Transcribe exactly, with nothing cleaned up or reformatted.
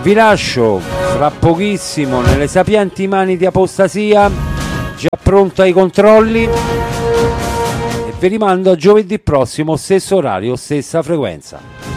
Vi lascio fra pochissimo nelle sapienti mani di Apostasia, già pronto ai controlli, e vi rimando a giovedì prossimo, stesso orario, stessa frequenza.